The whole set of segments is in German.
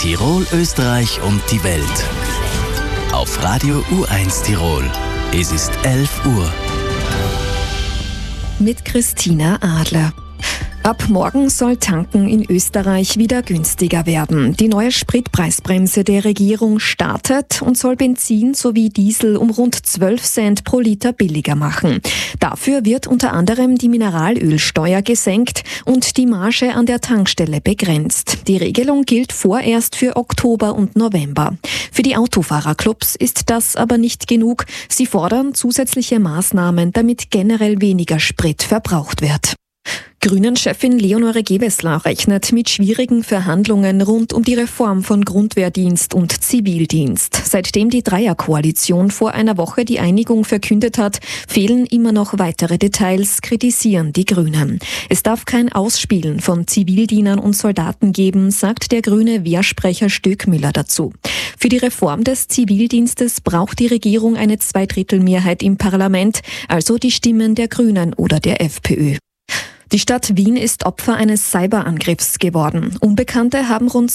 Tirol, Österreich und die Welt. Auf Radio U1 Tirol. Es ist 11 Uhr. Mit Christina Adler. Ab morgen soll Tanken in Österreich wieder günstiger werden. Die neue Spritpreisbremse der Regierung startet und soll Benzin sowie Diesel um rund 12 Cent pro Liter billiger machen. Dafür wird unter anderem die Mineralölsteuer gesenkt und die Marge an der Tankstelle begrenzt. Die Regelung gilt vorerst für Oktober und November. Für die Autofahrerclubs ist das aber nicht genug. Sie fordern zusätzliche Maßnahmen, damit generell weniger Sprit verbraucht wird. Grünen-Chefin Leonore Gewessler rechnet mit schwierigen Verhandlungen rund um die Reform von Grundwehrdienst und Zivildienst. Seitdem die Dreierkoalition vor einer Woche die Einigung verkündet hat, fehlen immer noch weitere Details, kritisieren die Grünen. Es darf kein Ausspielen von Zivildienern und Soldaten geben, sagt der grüne Wehrsprecher Stöckmüller dazu. Für die Reform des Zivildienstes braucht die Regierung eine Zweidrittelmehrheit im Parlament, also die Stimmen der Grünen oder der FPÖ. Die Stadt Wien ist Opfer eines Cyberangriffs geworden. Unbekannte haben rund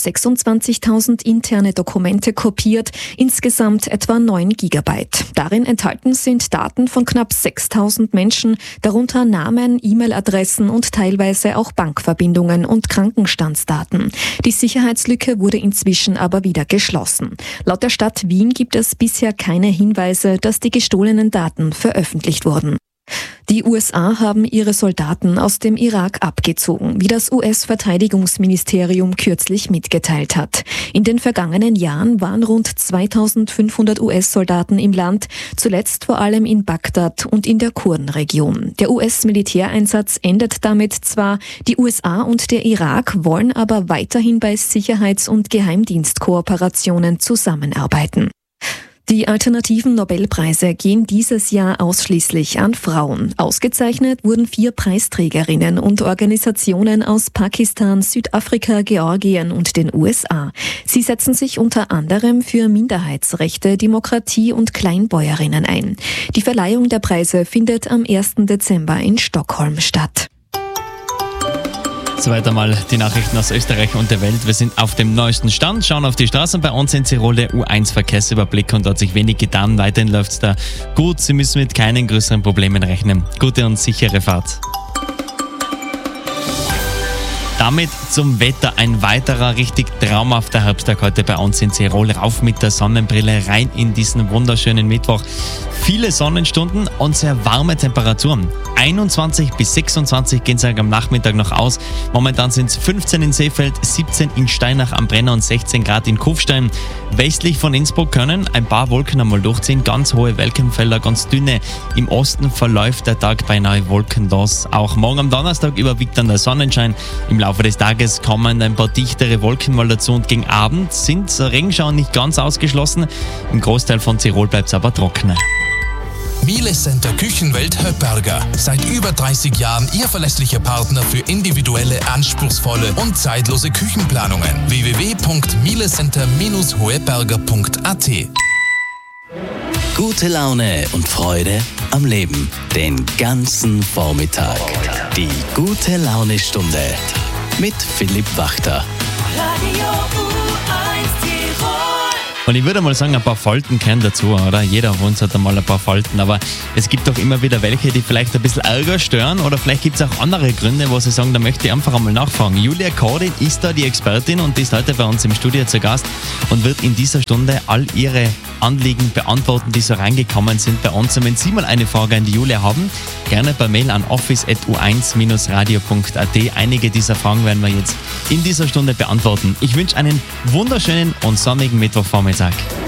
26.000 interne Dokumente kopiert, insgesamt etwa 9 Gigabyte. Darin enthalten sind Daten von knapp 6.000 Menschen, darunter Namen, E-Mail-Adressen und teilweise auch Bankverbindungen und Krankenstandsdaten. Die Sicherheitslücke wurde inzwischen aber wieder geschlossen. Laut der Stadt Wien gibt es bisher keine Hinweise, dass die gestohlenen Daten veröffentlicht wurden. Die USA haben ihre Soldaten aus dem Irak abgezogen, wie das US-Verteidigungsministerium kürzlich mitgeteilt hat. In den vergangenen Jahren waren rund 2.500 US-Soldaten im Land, zuletzt vor allem in Bagdad und in der Kurdenregion. Der US-Militäreinsatz endet damit zwar, die USA und der Irak wollen aber weiterhin bei Sicherheits- und Geheimdienstkooperationen zusammenarbeiten. Die alternativen Nobelpreise gehen dieses Jahr ausschließlich an Frauen. Ausgezeichnet wurden 4 Preisträgerinnen und Organisationen aus Pakistan, Südafrika, Georgien und den USA. Sie setzen sich unter anderem für Minderheitsrechte, Demokratie und Kleinbäuerinnen ein. Die Verleihung der Preise findet am 1. Dezember in Stockholm statt. Soweit einmal die Nachrichten aus Österreich und der Welt. Wir sind auf dem neuesten Stand, schauen auf die Straßen. Bei uns in Tirol der U1-Verkehrsüberblick und hat sich wenig getan. Weiterhin läuft es da gut. Sie müssen mit keinen größeren Problemen rechnen. Gute und sichere Fahrt. Damit zum Wetter. Ein weiterer richtig traumhafter Herbsttag heute bei uns in Tirol. Rauf mit der Sonnenbrille rein in diesen wunderschönen Mittwoch. Viele Sonnenstunden und sehr warme Temperaturen. 21 bis 26 gehen es am Nachmittag noch aus. Momentan sind es 15 in Seefeld, 17 in Steinach am Brenner und 16 Grad in Kufstein. Westlich von Innsbruck können ein paar Wolken einmal durchziehen. Ganz hohe Wolkenfelder, ganz dünne. Im Osten verläuft der Tag beinahe wolkenlos. Auch morgen am Donnerstag überwiegt dann der Sonnenschein. Im Laufe des Tages kommen ein paar dichtere Wolken mal dazu und gegen Abend sind Regenschauer nicht ganz ausgeschlossen. Im Großteil von Tirol bleibt es aber trockener. Miele Center Küchenwelt Höpperger. Seit über 30 Jahren Ihr verlässlicher Partner für individuelle, anspruchsvolle und zeitlose Küchenplanungen. www.mielecenter-hoeberger.at. Gute Laune und Freude am Leben. Den ganzen Vormittag. Die gute Laune-Stunde mit Philipp Wachter. Radio U1 Tirol. Und ich würde mal sagen, ein paar Falten gehören dazu, oder? Jeder von uns hat einmal ein paar Falten, aber es gibt doch immer wieder welche, die vielleicht ein bisschen Ärger stören oder vielleicht gibt es auch andere Gründe, wo sie sagen, da möchte ich einfach einmal nachfragen. Julia Kordi ist da die Expertin und ist heute bei uns im Studio zu Gast und wird in dieser Stunde all ihre Anliegen beantworten, die so reingekommen sind bei uns. Und wenn Sie mal eine Frage an die Julia haben, gerne per Mail an office@u1-radio.at. Einige dieser Fragen werden wir jetzt in dieser Stunde beantworten. Ich wünsche einen wunderschönen und sonnigen Mittwochvormittag.